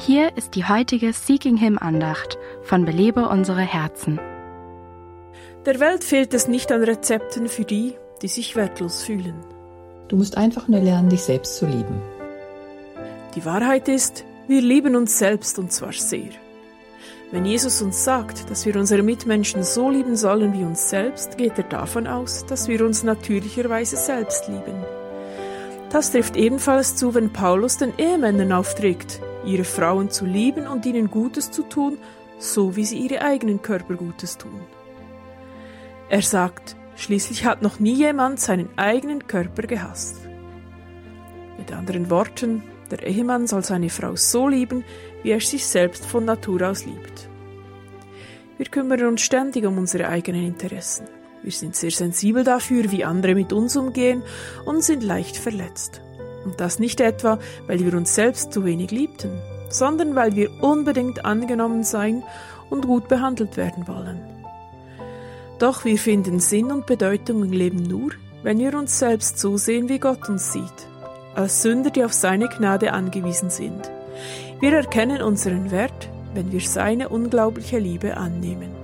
Hier ist die heutige Seeking Him Andacht von Belebe unsere Herzen. Der Welt fehlt es nicht an Rezepten für die, die sich wertlos fühlen. Du musst einfach nur lernen, dich selbst zu lieben. Die Wahrheit ist, wir lieben uns selbst und zwar sehr. Wenn Jesus uns sagt, dass wir unsere Mitmenschen so lieben sollen wie uns selbst, geht er davon aus, dass wir uns natürlicherweise selbst lieben. Das trifft ebenfalls zu, wenn Paulus den Ehemännern aufträgt, ihre Frauen zu lieben und ihnen Gutes zu tun, so wie sie ihre eigenen Körper Gutes tun. Er sagt, schließlich hat noch nie jemand seinen eigenen Körper gehasst. Mit anderen Worten, der Ehemann soll seine Frau so lieben, wie er sich selbst von Natur aus liebt. Wir kümmern uns ständig um unsere eigenen Interessen. Wir sind sehr sensibel dafür, wie andere mit uns umgehen und sind leicht verletzt. Und das nicht etwa, weil wir uns selbst zu wenig liebten, sondern weil wir unbedingt angenommen sein und gut behandelt werden wollen. Doch wir finden Sinn und Bedeutung im Leben nur, wenn wir uns selbst so sehen, wie Gott uns sieht, als Sünder, die auf seine Gnade angewiesen sind. Wir erkennen unseren Wert, wenn wir seine unglaubliche Liebe annehmen.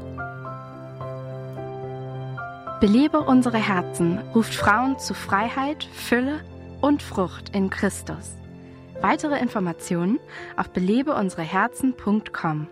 Belebe unsere Herzen ruft Frauen zu Freiheit, Fülle und Frucht in Christus. Weitere Informationen auf belebeunsereherzen.com.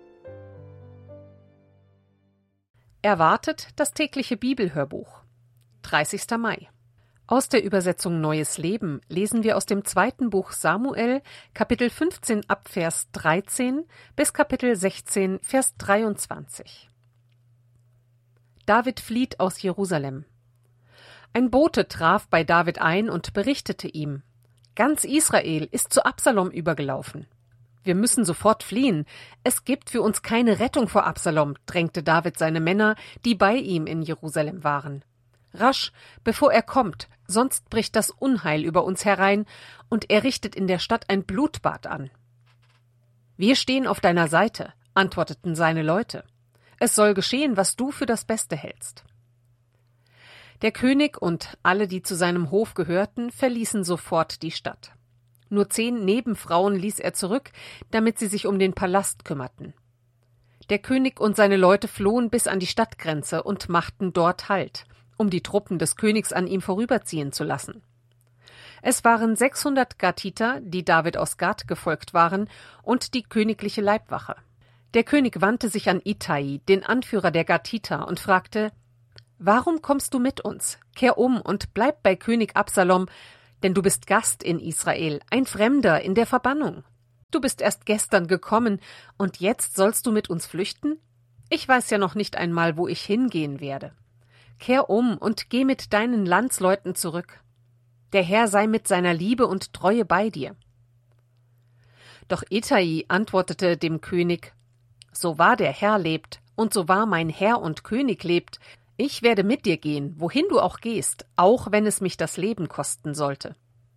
Erwartet das tägliche Bibelhörbuch. 30. Mai. Aus der Übersetzung Neues Leben lesen wir aus dem 2. Buch Samuel, Kapitel 15 ab Vers 13 bis Kapitel 16, Vers 23. David flieht aus Jerusalem. Ein Bote traf bei David ein und berichtete ihm: Ganz Israel ist zu Absalom übergelaufen. Wir müssen sofort fliehen. Es gibt für uns keine Rettung vor Absalom, drängte David seine Männer, die bei ihm in Jerusalem waren. Rasch, bevor er kommt, sonst bricht das Unheil über uns herein und er richtet in der Stadt ein Blutbad an. Wir stehen auf deiner Seite, antworteten seine Leute. Es soll geschehen, was du für das Beste hältst. Der König und alle, die zu seinem Hof gehörten, verließen sofort die Stadt. Nur 10 Nebenfrauen ließ er zurück, damit sie sich um den Palast kümmerten. Der König und seine Leute flohen bis an die Stadtgrenze und machten dort Halt, um die Truppen des Königs an ihm vorüberziehen zu lassen. Es waren 600 Gatiter, die David aus Gat gefolgt waren, und die königliche Leibwache. Der König wandte sich an Ittai, den Anführer der Gatiter, und fragte: »Warum kommst du mit uns? Kehr um und bleib bei König Absalom, denn du bist Gast in Israel, ein Fremder in der Verbannung. Du bist erst gestern gekommen, und jetzt sollst du mit uns flüchten? Ich weiß ja noch nicht einmal, wo ich hingehen werde. Kehr um und geh mit deinen Landsleuten zurück. Der Herr sei mit seiner Liebe und Treue bei dir.« Doch Ittai antwortete dem König: »So wahr der Herr lebt, und so wahr mein Herr und König lebt, ich werde mit dir gehen, wohin du auch gehst, auch wenn es mich das Leben kosten sollte.«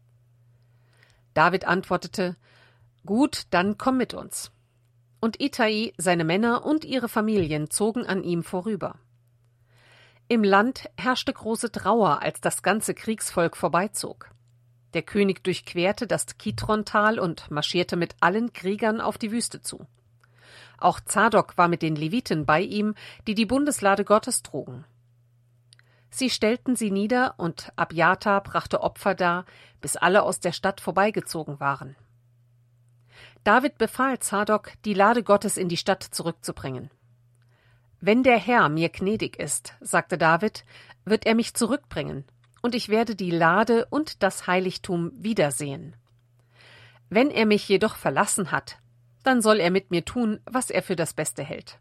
David antwortete: »Gut, dann komm mit uns.« Und Ittai, seine Männer und ihre Familien zogen an ihm vorüber. Im Land herrschte große Trauer, als das ganze Kriegsvolk vorbeizog. Der König durchquerte das Kidron-Tal und marschierte mit allen Kriegern auf die Wüste zu. Auch Zadok war mit den Leviten bei ihm, die die Bundeslade Gottes trugen. Sie stellten sie nieder, und Abjata brachte Opfer dar, bis alle aus der Stadt vorbeigezogen waren. David befahl Zadok, die Lade Gottes in die Stadt zurückzubringen. »Wenn der Herr mir gnädig ist«, sagte David, »wird er mich zurückbringen, und ich werde die Lade und das Heiligtum wiedersehen. Wenn er mich jedoch verlassen hat, dann soll er mit mir tun, was er für das Beste hält.«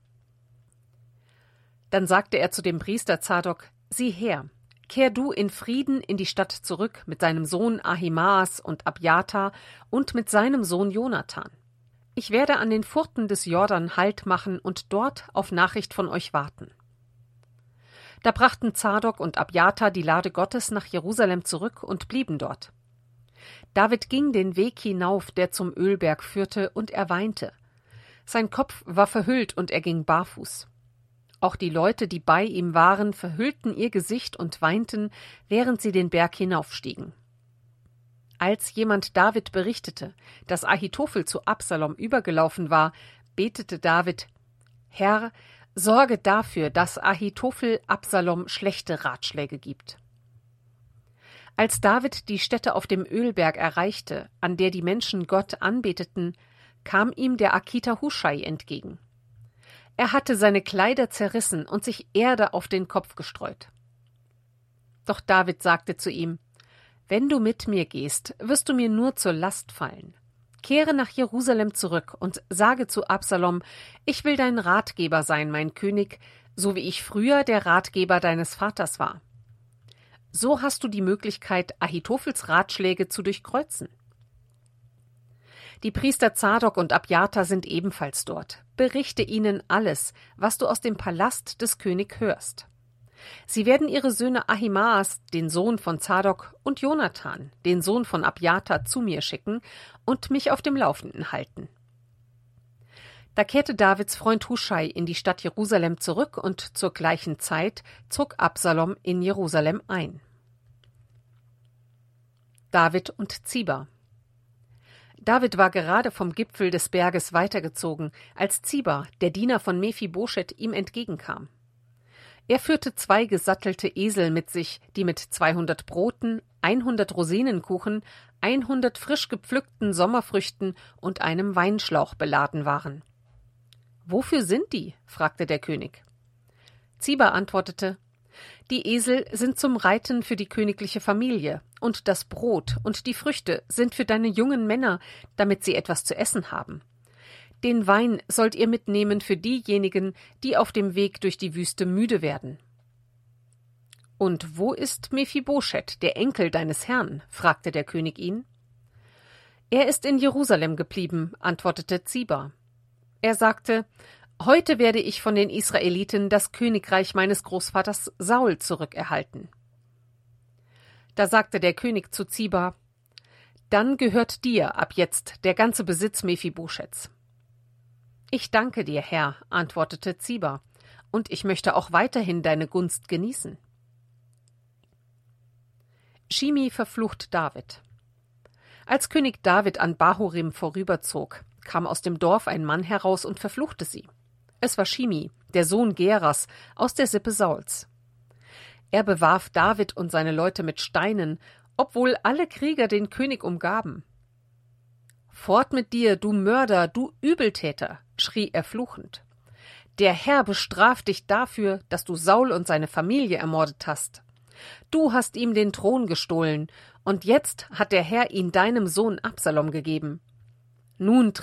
Dann sagte er zu dem Priester Zadok: »Sieh her, kehr du in Frieden in die Stadt zurück mit seinem Sohn Ahimaas und Abjata und mit seinem Sohn Jonathan. Ich werde an den Furten des Jordan Halt machen und dort auf Nachricht von euch warten.« Da brachten Zadok und Abjata die Lade Gottes nach Jerusalem zurück und blieben dort. David ging den Weg hinauf, der zum Ölberg führte, und er weinte. Sein Kopf war verhüllt und er ging barfuß. Auch die Leute, die bei ihm waren, verhüllten ihr Gesicht und weinten, während sie den Berg hinaufstiegen. Als jemand David berichtete, dass Ahitophel zu Absalom übergelaufen war, betete David: Herr, sorge dafür, dass Ahitophel Absalom schlechte Ratschläge gibt. Als David die Stätte auf dem Ölberg erreichte, an der die Menschen Gott anbeteten, kam ihm der Arkiter Huschai entgegen. Er hatte seine Kleider zerrissen und sich Erde auf den Kopf gestreut. Doch David sagte zu ihm: Wenn du mit mir gehst, wirst du mir nur zur Last fallen. Kehre nach Jerusalem zurück und sage zu Absalom: Ich will dein Ratgeber sein, mein König, so wie ich früher der Ratgeber deines Vaters war. So hast du die Möglichkeit, Ahitophels Ratschläge zu durchkreuzen. Die Priester Zadok und Abjata sind ebenfalls dort. Berichte ihnen alles, was du aus dem Palast des Königs hörst. Sie werden ihre Söhne Ahimaas, den Sohn von Zadok, und Jonathan, den Sohn von Abjata, zu mir schicken und mich auf dem Laufenden halten. Da kehrte Davids Freund Huschai in die Stadt Jerusalem zurück und zur gleichen Zeit zog Absalom in Jerusalem ein. David und Ziba. David war gerade vom Gipfel des Berges weitergezogen, als Ziba, der Diener von Mephibosheth, ihm entgegenkam. Er führte 2 gesattelte Esel mit sich, die mit 200 Broten, 100 Rosinenkuchen, 100 frisch gepflückten Sommerfrüchten und einem Weinschlauch beladen waren. »Wofür sind die?« fragte der König. Ziba antwortete: »Die Esel sind zum Reiten für die königliche Familie, und das Brot und die Früchte sind für deine jungen Männer, damit sie etwas zu essen haben. Den Wein sollt ihr mitnehmen für diejenigen, die auf dem Weg durch die Wüste müde werden.« »Und wo ist Mephibosheth, der Enkel deines Herrn?« fragte der König ihn. »Er ist in Jerusalem geblieben«, antwortete Ziba. Er sagte: »Heute werde ich von den Israeliten das Königreich meines Großvaters Saul zurückerhalten.« Da sagte der König zu Ziba: »Dann gehört dir ab jetzt der ganze Besitz Mephibosheths.« »Ich danke dir, Herr«, antwortete Ziba, »und ich möchte auch weiterhin deine Gunst genießen.« Shimi verflucht David. Als König David an Bahurim vorüberzog, kam aus dem Dorf ein Mann heraus und verfluchte sie. Es war Shimi, der Sohn Geras, aus der Sippe Sauls. Er bewarf David und seine Leute mit Steinen, obwohl alle Krieger den König umgaben. »Fort mit dir, du Mörder, du Übeltäter«, schrie er fluchend. »Der Herr bestraft dich dafür, dass du Saul und seine Familie ermordet hast. Du hast ihm den Thron gestohlen, und jetzt hat der Herr ihn deinem Sohn Absalom gegeben. Nun